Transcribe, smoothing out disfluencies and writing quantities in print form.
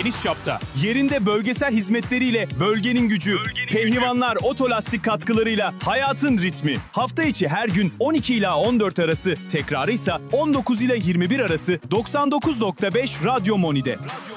geniş çapta. Yerinde bölgesel hizmetleriyle bölgenin gücü. Pehlivanlar otolastik katkılarıyla hayatın ritmi. Hafta içi her gün 12 ila 14 arası, tekrarı ise 19 ile 21 arası 99.5 Radyo Moni'de.